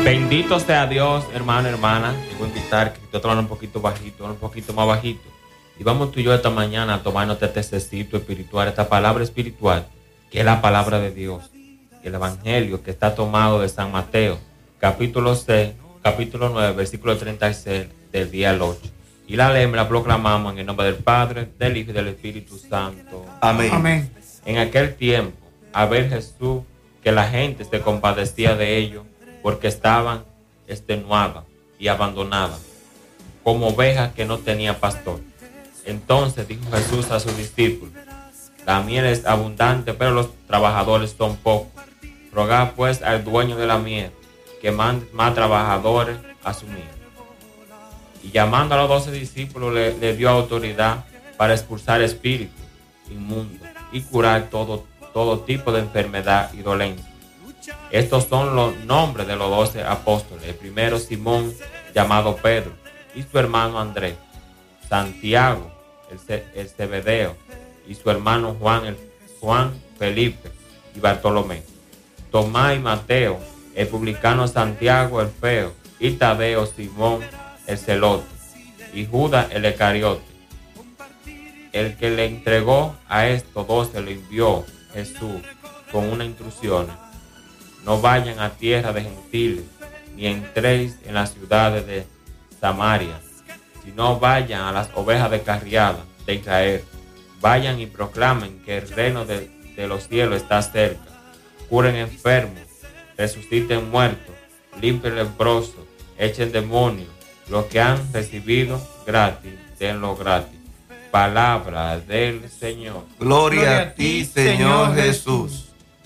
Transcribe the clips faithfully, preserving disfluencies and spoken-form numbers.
Bendito sea Dios, hermano, hermana. Te voy a invitar que te tomen un poquito bajito, un poquito más bajito. Y vamos tú y yo esta mañana a tomarnos este tececito espiritual, esta palabra espiritual, que es la palabra de Dios. El evangelio que está tomado de San Mateo, capítulo seis, capítulo nueve, versículo treinta y seis, del día al ocho. Y la leemos, la proclamamos en el nombre del Padre, del Hijo y del Espíritu Santo. Amén. Amén. En aquel tiempo, a ver Jesús, que la gente se compadecía de ellos, porque estaban extenuadas y abandonadas, como ovejas que no tenían pastor. Entonces dijo Jesús a sus discípulos: la miel es abundante, pero los trabajadores son pocos. Rogad pues al dueño de la miel que mande más trabajadores a su miel. Y llamando a los doce discípulos, le, le dio autoridad para expulsar espíritus inmundos y curar todo, todo tipo de enfermedad y dolencia. Estos son los nombres de los doce apóstoles. El primero, Simón, llamado Pedro, y su hermano Andrés. Santiago, el, Ce, el Zebedeo, y su hermano Juan, el, Juan, Felipe y Bartolomé. Tomás y Mateo, el publicano Santiago el Feo, y Tadeo, Simón el Celote, y Judas el Iscariote. El que le entregó a estos doce lo envió Jesús con una instrucción: no vayan a tierra de gentiles, ni entréis en las ciudades de Samaria, sino vayan a las ovejas descarriadas de Israel. Vayan y proclamen que el reino de, de los cielos está cerca. Curen enfermos, resuciten muertos, limpien leprosos, echen demonios. Los que han recibido gratis, denlo gratis. Palabra del Señor. Gloria, Gloria a ti, Señor Jesús.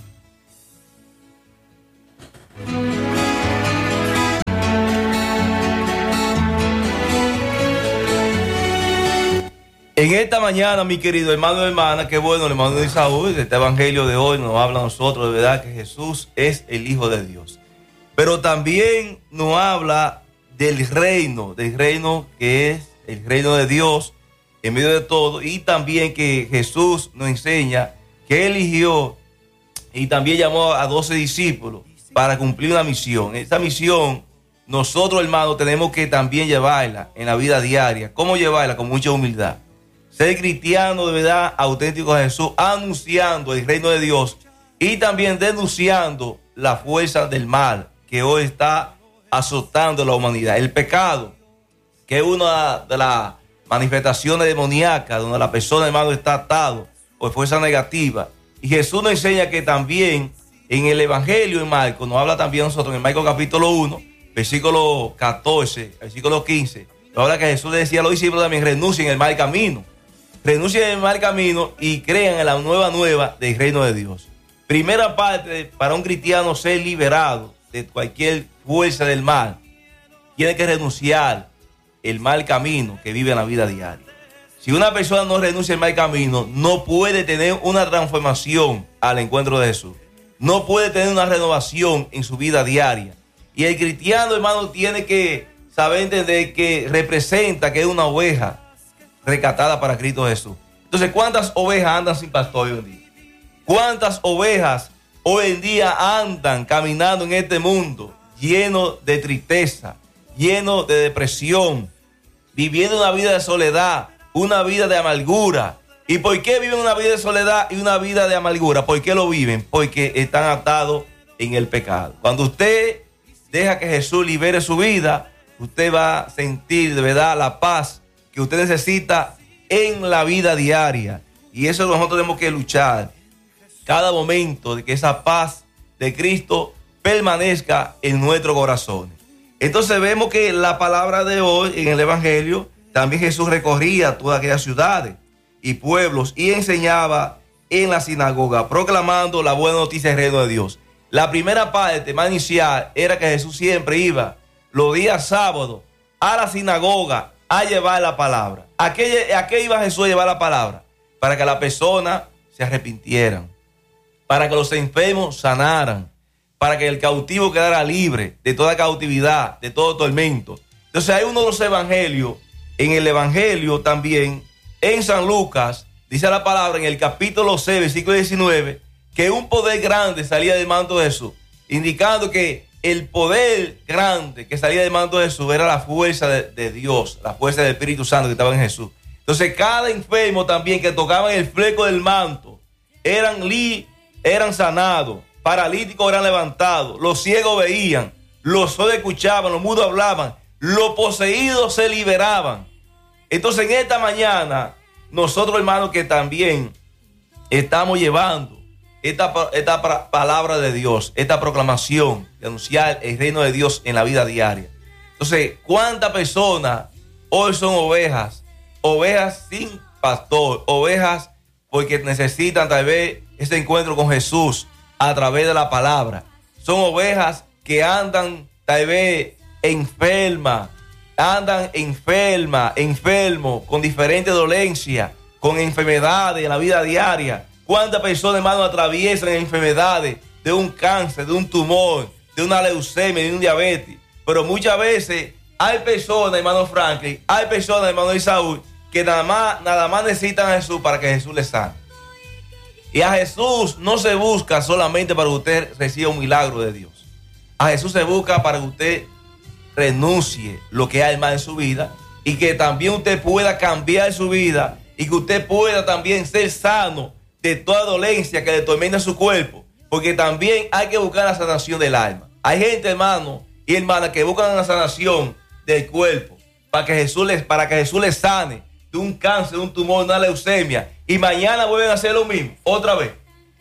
En esta mañana, mi querido hermano y hermana, qué bueno, hermano de Saúl, este evangelio de hoy nos habla a nosotros de verdad que Jesús es el Hijo de Dios. Pero también nos habla del reino, del reino que es el reino de Dios en medio de todo, y también que Jesús nos enseña que eligió y también llamó a doce discípulos para cumplir una misión. Esta misión nosotros, hermanos, tenemos que también llevarla en la vida diaria. ¿Cómo llevarla? Con mucha humildad. Ser cristiano de verdad auténtico a Jesús, anunciando el reino de Dios y también denunciando la fuerza del mal que hoy está azotando a la humanidad. El pecado, que es una de las manifestaciones demoníacas donde la persona, hermano, está atado por fuerza negativa. Y Jesús nos enseña que también en el Evangelio en Marcos, nos habla también nosotros en Marcos capítulo uno, versículo catorce, versículo quince, nos habla que Jesús le decía a los discípulos también: renuncien el mal camino. Renuncien el mal camino y crean en la nueva nueva del reino de Dios. Primera parte, para un cristiano ser liberado de cualquier fuerza del mal, tiene que renunciar el mal camino que vive en la vida diaria. Si una persona no renuncia al mal camino, no puede tener una transformación al encuentro de Jesús. No puede tener una renovación en su vida diaria. Y el cristiano, hermano, tiene que saber entender que representa que es una oveja rescatada para Cristo Jesús. Entonces, ¿cuántas ovejas andan sin pastor hoy en día? ¿Cuántas ovejas hoy en día andan caminando en este mundo lleno de tristeza, lleno de depresión, viviendo una vida de soledad, una vida de amargura? ¿Y por qué viven una vida de soledad y una vida de amargura? ¿Por qué lo viven? Porque están atados en el pecado. Cuando usted deja que Jesús libere su vida, usted va a sentir de verdad la paz que usted necesita en la vida diaria. Y eso nosotros tenemos que luchar cada momento de que esa paz de Cristo permanezca en nuestros corazones. Entonces vemos que la palabra de hoy en el Evangelio, también Jesús recorría todas aquellas ciudades y pueblos y enseñaba en la sinagoga, proclamando la buena noticia del reino de Dios. La primera parte más inicial era que Jesús siempre iba los días sábados a la sinagoga a llevar la palabra. ¿A qué, a qué iba Jesús a llevar la palabra? Para que las personas se arrepintieran, para que los enfermos sanaran, para que el cautivo quedara libre de toda cautividad, de todo tormento. Entonces hay uno de los evangelios, en el evangelio también, en San Lucas, dice la palabra en el capítulo seis, versículo diecinueve, que un poder grande salía del manto de Jesús, indicando que el poder grande que salía del manto de Jesús era la fuerza de, de Dios, la fuerza del Espíritu Santo que estaba en Jesús. Entonces cada enfermo también que tocaban el fleco del manto eran, li, eran sanados, paralíticos eran levantados, los ciegos veían, los sordos escuchaban, los mudos hablaban, los poseídos se liberaban. Entonces en esta mañana nosotros, hermanos, que también estamos llevando esta, esta palabra de Dios, esta proclamación de anunciar el reino de Dios en la vida diaria. Entonces, ¿cuántas personas hoy son ovejas? Ovejas sin pastor, ovejas porque necesitan tal vez ese encuentro con Jesús a través de la palabra. Son ovejas que andan tal vez enfermas, andan enfermas, enfermos, con diferentes dolencias, con enfermedades en la vida diaria. ¿Cuántas personas, hermano, atraviesan enfermedades de un cáncer, de un tumor, de una leucemia, de un diabetes? Pero muchas veces hay personas, hermano Franklin, hay personas, hermano Isaú, que nada más, nada más necesitan a Jesús para que Jesús les sane. Y a Jesús no se busca solamente para que usted reciba un milagro de Dios. A Jesús se busca para que usted renuncie lo que hay mal en su vida y que también usted pueda cambiar su vida y que usted pueda también ser sano de toda dolencia que le tormenta su cuerpo, porque también hay que buscar la sanación del alma. Hay gente, hermano y hermana, que buscan la sanación del cuerpo para que Jesús les, para que Jesús les sane de un cáncer, de un tumor, de una leucemia, y mañana vuelven a hacer lo mismo, otra vez.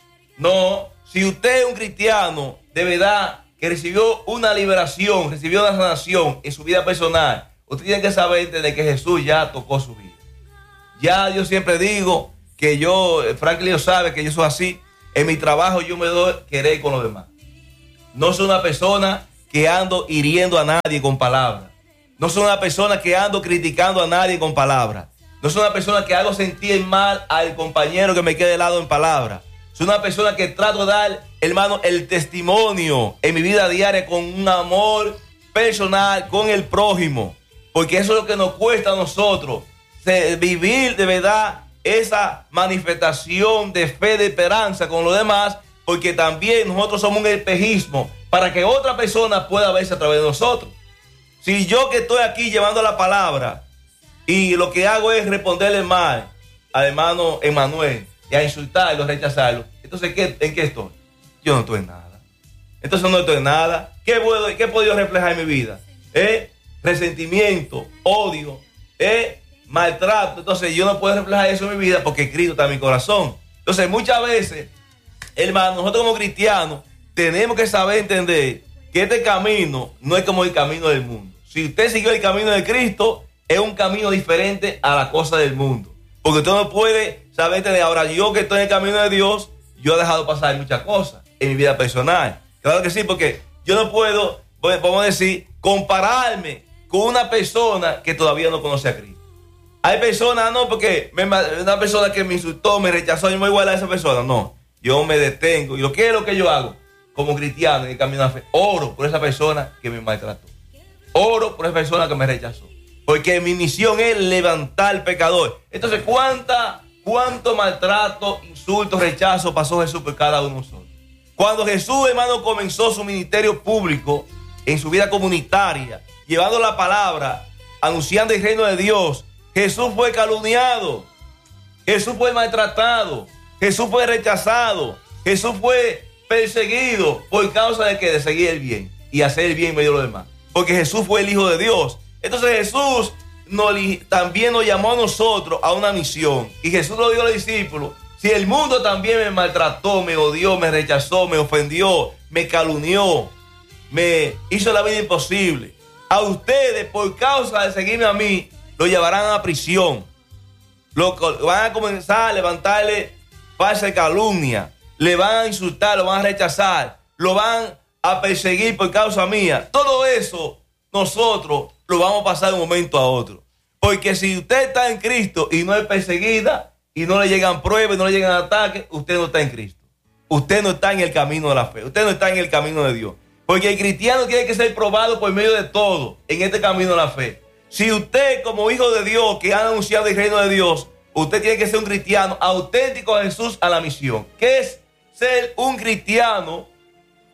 No, si usted es un cristiano de verdad que recibió una liberación, recibió una sanación en su vida personal, usted tiene que saber de que Jesús ya tocó su vida. Ya yo siempre digo que yo, Franklin lo sabe que yo soy así. En mi trabajo yo me doy querer con los demás. No soy una persona que ando hiriendo a nadie con palabras. No soy una persona que ando criticando a nadie con palabras. No soy una persona que hago sentir mal al compañero que me quede de lado en palabras. Soy una persona que trato de dar, hermano, el testimonio en mi vida diaria con un amor personal con el prójimo. Porque eso es lo que nos cuesta a nosotros, vivir de verdad esa manifestación de fe, de esperanza con los demás, porque también nosotros somos un espejismo para que otra persona pueda verse a través de nosotros. Si yo que estoy aquí llevando la palabra y lo que hago es responderle mal al hermano Emanuel y a insultarlo, a rechazarlo, entonces ¿qué, ¿en qué estoy? Yo no estoy en nada. Entonces no estoy en nada. ¿Qué, puedo, qué he podido reflejar en mi vida? ¿Eh? Resentimiento, odio, ¿eh? maltrato. Entonces yo no puedo reflejar eso en mi vida porque Cristo está en mi corazón. Entonces muchas veces, hermano, nosotros como cristianos tenemos que saber entender que este camino no es como el camino del mundo. Si usted siguió el camino de Cristo, es un camino diferente a la cosa del mundo. Porque usted no puede saber entender. Ahora, yo que estoy en el camino de Dios, yo he dejado pasar muchas cosas en mi vida personal. Claro que sí, porque yo no puedo, vamos a decir, compararme con una persona que todavía no conoce a Cristo. Hay personas, no, porque me, una persona que me insultó, me rechazó, yo me voy a igualar a esa persona. No, yo me detengo. ¿Y lo que es lo que yo hago? Como cristiano en el camino de la fe, oro por esa persona que me maltrató. Oro por esa persona que me rechazó. Porque mi misión es levantar al pecador. Entonces, ¿cuánta, cuánto maltrato, insultos, rechazo pasó Jesús por cada uno de nosotros? Cuando Jesús, hermano, comenzó su ministerio público en su vida comunitaria, llevando la palabra, anunciando el reino de Dios, Jesús fue calumniado, Jesús fue maltratado, Jesús fue rechazado, Jesús fue perseguido por causa de que de seguir el bien y hacer el bien en medio de los demás. Porque Jesús fue el Hijo de Dios. Entonces Jesús nos, también nos llamó a nosotros a una misión. Y Jesús lo dijo a los discípulos: si el mundo también me maltrató, me odió, me rechazó, me ofendió, me calumnió, me hizo la vida imposible, a ustedes por causa de seguirme a mí, lo llevarán a prisión. Lo, van a comenzar a levantarle falsa calumnia. Le van a insultar, lo van a rechazar, lo van a perseguir por causa mía. Todo eso nosotros lo vamos a pasar de un momento a otro. Porque si usted está en Cristo y no es perseguida y no le llegan pruebas y no le llegan ataques, usted no está en Cristo. Usted no está en el camino de la fe. Usted no está en el camino de Dios. Porque el cristiano tiene que ser probado por medio de todo en este camino de la fe. Si usted, como hijo de Dios que ha anunciado el reino de Dios, usted tiene que ser un cristiano auténtico a Jesús, a la misión. ¿Qué es ser un cristiano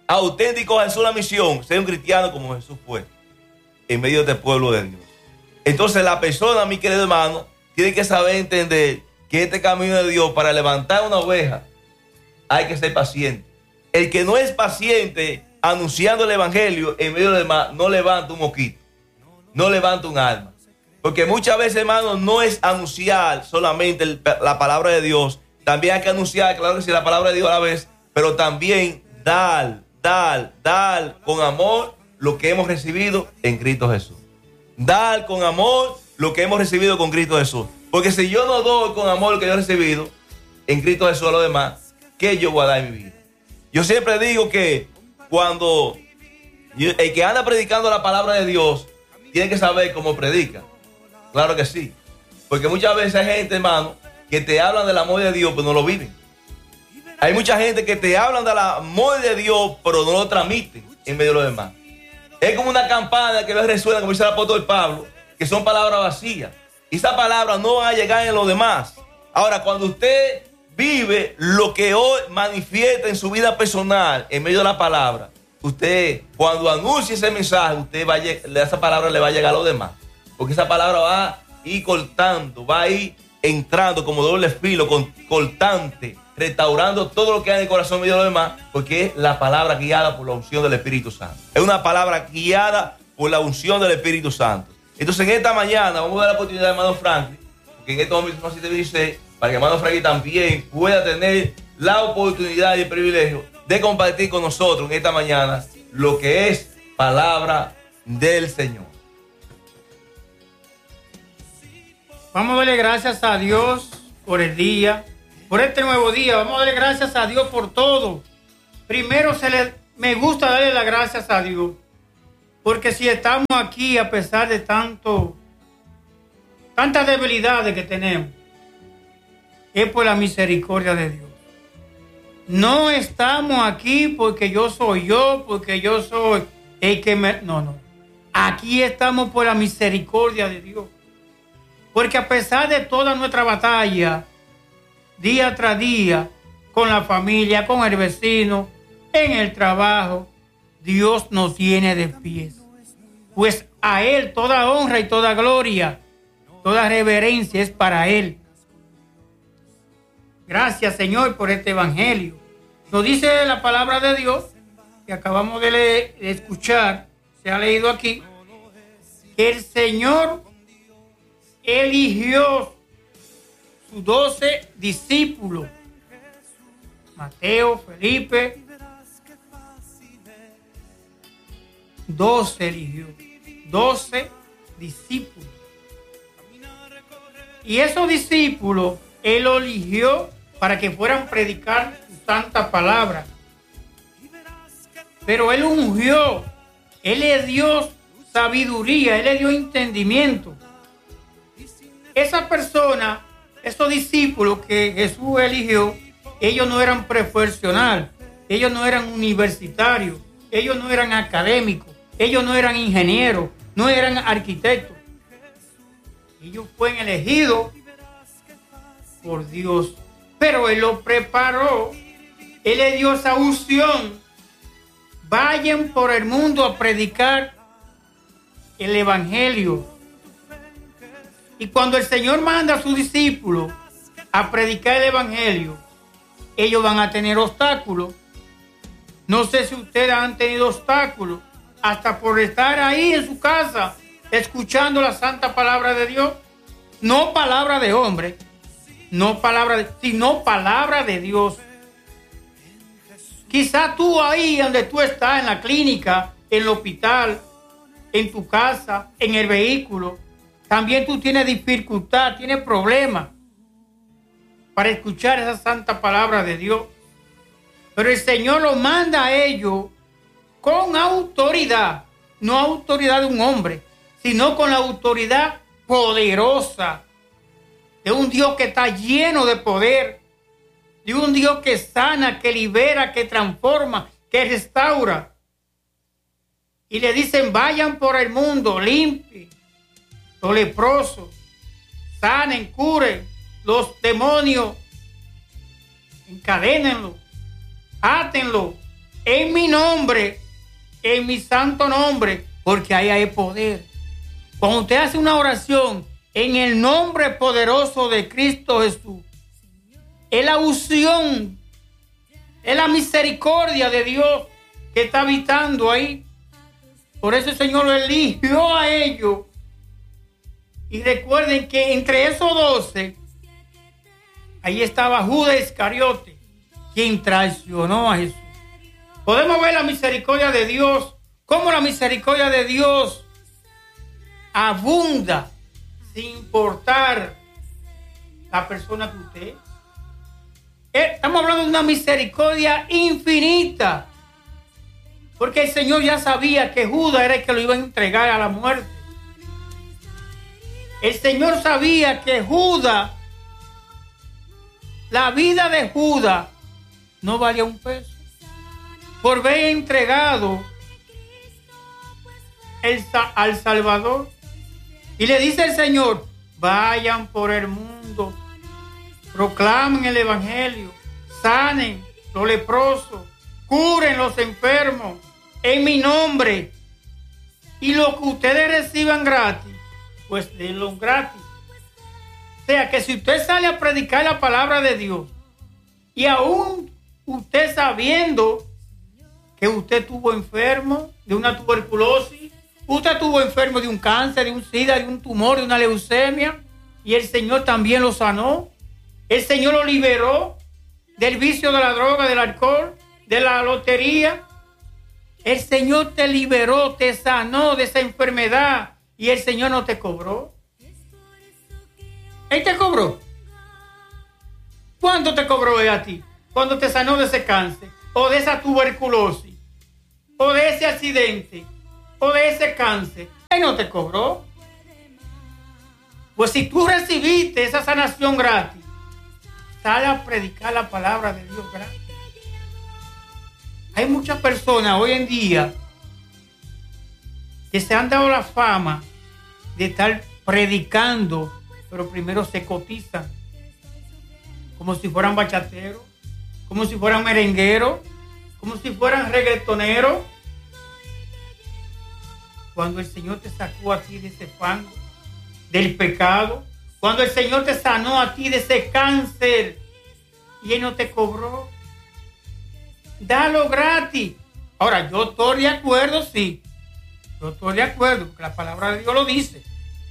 auténtico a Jesús la misión, ser un cristiano como Jesús fue en medio de este pueblo de Dios. Entonces la persona, mi querido hermano, tiene que saber entender que este camino de Dios, para levantar una oveja, hay que ser paciente. El que no es paciente anunciando el evangelio en medio de los demás, no levanta un mosquito, no levanta un alma. Porque muchas veces, hermano, no es anunciar solamente el, la palabra de Dios. También hay que anunciar, claro que sí, la palabra de Dios a la vez, pero también dar, dar, dar con amor lo que hemos recibido en Cristo Jesús. Dar con amor lo que hemos recibido con Cristo Jesús. Porque si yo no doy con amor lo que yo he recibido en Cristo Jesús a los demás, ¿qué yo voy a dar en mi vida? Yo siempre digo que cuando el que anda predicando la palabra de Dios tiene que saber cómo predica. Claro que sí. Porque muchas veces hay gente, hermano, que te hablan del amor de Dios, pero no lo viven. Hay mucha gente que te hablan del amor de Dios, pero no lo transmiten en medio de los demás. Es como una campana que resuena, como dice el apóstol Pablo, que son palabras vacías. Y esas palabras no van a llegar en los demás. Ahora, cuando usted vive lo que hoy manifiesta en su vida personal, en medio de la palabra, usted, cuando anuncie ese mensaje, usted va a, esa palabra le va a llegar a los demás. Porque esa palabra va a ir cortando, va a ir entrando como doble filo, con, cortante, restaurando todo lo que hay en el corazón de los demás, porque es la palabra guiada por la unción del Espíritu Santo. Es una palabra guiada por la unción del Espíritu Santo. Entonces, en esta mañana vamos a dar la oportunidad a hermano Franklin, porque en este momento no se dice, para que hermano Franklin también pueda tener la oportunidad y el privilegio de compartir con nosotros en esta mañana lo que es palabra del Señor. Vamos a darle gracias a Dios por el día, por este nuevo día. Vamos a darle gracias a Dios por todo. Primero se le, me gusta darle las gracias a Dios, porque si estamos aquí a pesar de tanto, tantas debilidades que tenemos, es por la misericordia de Dios. No estamos aquí porque yo soy yo, porque yo soy el que me... No, no. Aquí estamos por la misericordia de Dios. Porque a pesar de toda nuestra batalla, día tras día, con la familia, con el vecino, en el trabajo, Dios nos tiene de pies. Pues a Él toda honra y toda gloria, toda reverencia es para Él. Gracias, Señor, por este evangelio. Nos dice la palabra de Dios, que acabamos de, leer, de escuchar, se ha leído aquí, que el Señor eligió sus doce discípulos. Mateo, Felipe, doce eligió, doce discípulos. Y esos discípulos Él los eligió para que fueran a predicar su santa palabra. Pero Él ungió, Él le dio sabiduría, Él le dio entendimiento. Esa persona, esos discípulos que Jesús eligió, ellos no eran profesionales, ellos no eran universitarios, ellos no eran académicos, ellos no eran ingenieros, no eran arquitectos. Ellos fueron elegidos por Dios, pero Él los preparó, Él le dio esa unción. Vayan por el mundo a predicar el evangelio. Y cuando el Señor manda a sus discípulos a predicar el evangelio, ellos van a tener obstáculos. No sé si ustedes han tenido obstáculos hasta por estar ahí en su casa escuchando la santa palabra de Dios. No palabra de hombre, no palabra de, sino palabra de Dios. Quizá tú ahí donde tú estás, en la clínica, en el hospital, en tu casa, en el vehículo, también tú tienes dificultad, tienes problemas para escuchar esa santa palabra de Dios. Pero el Señor lo manda a ellos con autoridad, no autoridad de un hombre, sino con la autoridad poderosa de un Dios que está lleno de poder, de un Dios que sana, que libera, que transforma, que restaura. Y le dicen, vayan por el mundo, limpien los leprosos, sanen, curen los demonios, encadénenlos, átenlos, en mi nombre, en mi santo nombre, porque ahí hay poder. Cuando usted hace una oración en el nombre poderoso de Cristo Jesús, es la unción, es la misericordia de Dios que está habitando ahí. Por eso el Señor lo eligió a ellos. Y recuerden que entre esos doce, ahí estaba Judas Iscariote, quien traicionó a Jesús. Podemos ver la misericordia de Dios, cómo la misericordia de Dios abunda sin importar la persona que usted es. Estamos hablando de una misericordia infinita, porque el Señor ya sabía que Judas era el que lo iba a entregar a la muerte. El Señor sabía que Judas, la vida de Judas no valía un peso por haber entregado el, al Salvador. Y le dice el Señor: vayan por el mundo, proclamen el evangelio, sanen los leprosos, curen los enfermos en mi nombre, y lo que ustedes reciban gratis, pues denlo gratis. O sea que si usted sale a predicar la palabra de Dios, y aún usted sabiendo que usted estuvo enfermo de una tuberculosis, usted estuvo enfermo de un cáncer, de un sida, de un tumor, de una leucemia, y el Señor también lo sanó. El Señor lo liberó del vicio de la droga, del alcohol, de la lotería. El Señor te liberó, te sanó de esa enfermedad, y el Señor no te cobró. Él te cobró. ¿Cuánto te cobró él a ti cuando te sanó de ese cáncer, o de esa tuberculosis, o de ese accidente, o de ese cáncer? Él no te cobró. Pues si tú recibiste esa sanación gratis, sale a predicar la palabra de Dios gratis. Hay muchas personas hoy en día que se han dado la fama de estar predicando, pero primero se cotizan, como si fueran bachateros, como si fueran merengueros, como si fueran reggaetoneros. Cuando el Señor te sacó a ti de ese fango, del pecado, cuando el Señor te sanó a ti de ese cáncer y Él no te cobró, dalo gratis. Ahora, yo estoy de acuerdo, sí, yo estoy de acuerdo, porque la palabra de Dios lo dice.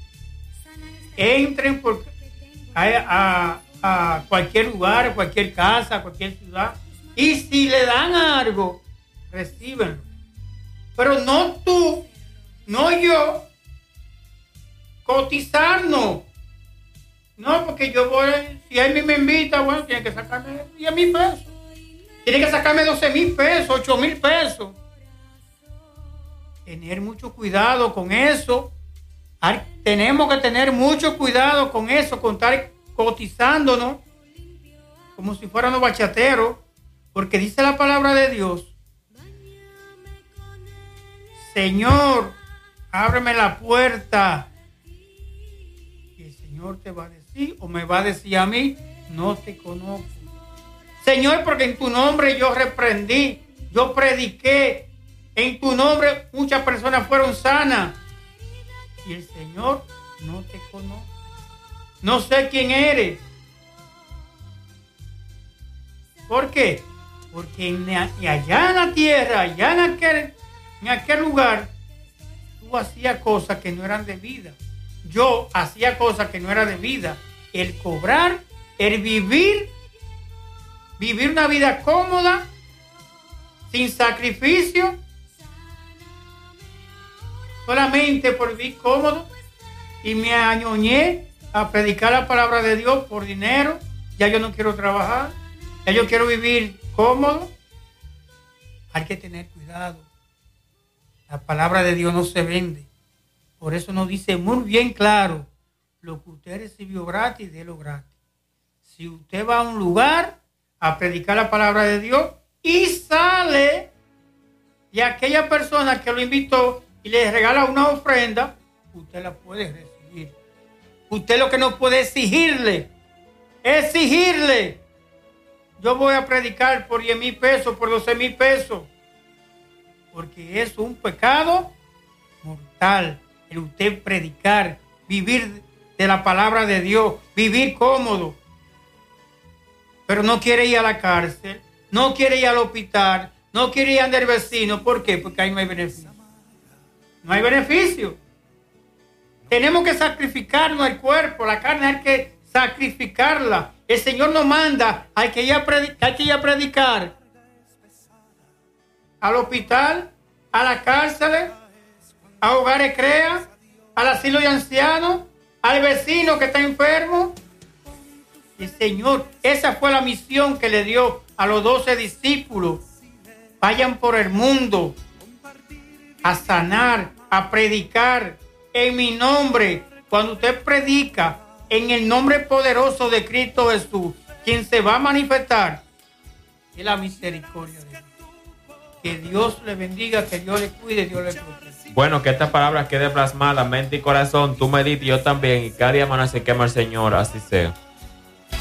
Entren por, a, a, a cualquier lugar, a cualquier casa, a cualquier ciudad, y si le dan algo, recíbenlo. Pero no tú, no yo, cotizarnos. No, porque yo voy, si él me invita, bueno, tiene que sacarme diez mil pesos. Tiene que sacarme doce mil pesos, ocho mil pesos. Tener mucho cuidado con eso. Tenemos que tener mucho cuidado con eso, con estar cotizándonos como si fuéramos bachateros, porque dice la palabra de Dios: Señor, ábreme la puerta. Y el Señor te va a decir, o me va a decir a mí: no te conozco. Señor, porque en tu nombre yo reprendí, yo prediqué, en tu nombre muchas personas fueron sanas. Y el Señor: no te conozco, no sé quién eres. ¿Por qué? Porque en, allá en la tierra, allá en aquel, en aquel lugar, tú hacías cosas que no eran de vida. Yo hacía cosas que no eran de vida. El cobrar, el vivir, vivir una vida cómoda, sin sacrificio, solamente por vivir cómodo, y me añoñé a predicar la palabra de Dios por dinero. Ya yo no quiero trabajar, ya yo quiero vivir cómodo. Hay que tener cuidado. La palabra de Dios no se vende. Por eso nos dice muy bien claro: lo que usted recibió gratis, délo gratis. Si usted va a un lugar a predicar la palabra de Dios y sale de aquella persona que lo invitó y le regala una ofrenda, usted la puede recibir. Usted lo que no puede exigirle, exigirle: yo voy a predicar por diez mil pesos, por doce mil pesos. porque es un pecado mortal el usted predicar, vivir de la palabra de Dios, vivir cómodo, pero no quiere ir a la cárcel, no quiere ir al hospital, no quiere ir al vecino. ¿Por qué? Porque ahí no hay beneficio. No hay beneficio. Tenemos que sacrificarnos el cuerpo, la carne hay que sacrificarla. El Señor nos manda, hay que ir a predicar, hay que ir a predicar al hospital, a la cárcel, a hogares crea, al asilo de ancianos, al vecino que está enfermo. El Señor, esa fue la misión que le dio a los doce discípulos. Vayan por el mundo a sanar, a predicar en mi nombre. Cuando usted predica en el nombre poderoso de Cristo Jesús, quien se va a manifestar es la misericordia de Dios. Que Dios le bendiga, que Dios le cuide, Dios le proteja. Bueno, que esta palabra quede plasmada, mente y corazón. Tú medites, yo también. Y cada día más se quema el Señor, así sea.